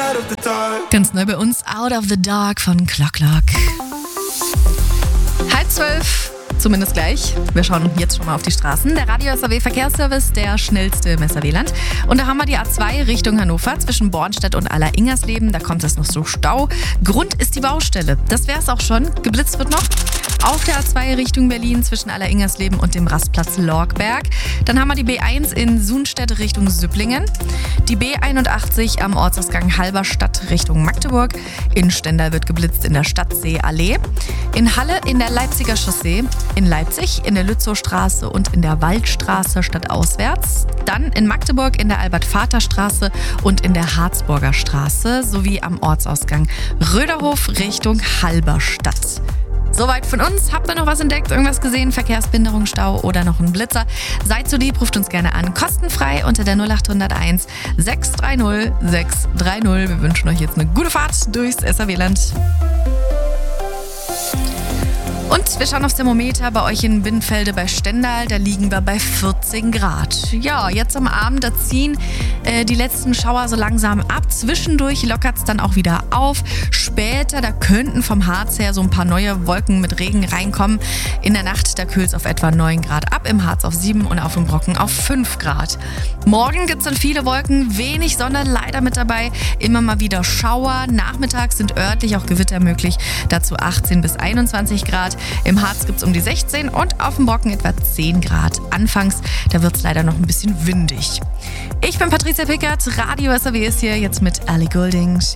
Ganz neu bei uns, Out of the Dark von Clock Clock. 11:30, zumindest gleich. Wir schauen jetzt schon mal auf die Straßen. Der Radio SAW Verkehrsservice, der schnellste im SAW-Land. Und da haben wir die A2 Richtung Hannover zwischen Bornstedt und Alleringers-Leben. Da kommt es noch so Stau. Grund ist die Baustelle. Das wäre es auch schon. Geblitzt wird noch. Auf der A2 Richtung Berlin zwischen Alleringers-Leben und dem Rastplatz Lorgberg. Dann haben wir die B1 in Sunstedt Richtung Süpplingen. Die B81 am Ortsausgang Halberstadt Richtung Magdeburg. In Stendal wird geblitzt in der Stadtseeallee. In Halle in der Leipziger Chaussee. In Leipzig in der Lützowstraße und in der Waldstraße stadtauswärts. Dann in Magdeburg in der Albert-Vater-Straße und in der Harzburger Straße sowie am Ortsausgang Röderhof Richtung Halberstadt. Soweit von uns. Habt ihr noch was entdeckt, irgendwas gesehen? Verkehrsbehinderung, Stau oder noch ein Blitzer? Seid so lieb, ruft uns gerne an. Kostenfrei unter der 0801 630 630. Wir wünschen euch jetzt eine gute Fahrt durchs SAW-Land. Und wir schauen aufs Thermometer bei euch in Binnenfelde bei Stendal. Da liegen wir bei 14 Grad. Ja, jetzt am Abend, da ziehen die letzten Schauer so langsam ab. Zwischendurch lockert es dann auch wieder auf. Später, da könnten vom Harz her so ein paar neue Wolken mit Regen reinkommen. In der Nacht, da kühlt es auf etwa 9 Grad ab. Im Harz auf 7 und auf dem Brocken auf 5 Grad. Morgen gibt es dann viele Wolken, wenig Sonne leider mit dabei. Immer mal wieder Schauer. Nachmittags sind örtlich auch Gewitter möglich. Dazu 18 bis 21 Grad. Im Harz gibt es um die 16 und auf dem Brocken etwa 10 Grad. Anfangs, da wird es leider noch ein bisschen windig. Ich bin Patricia Pickert, Radio SAW ist hier jetzt mit Ellie Goulding.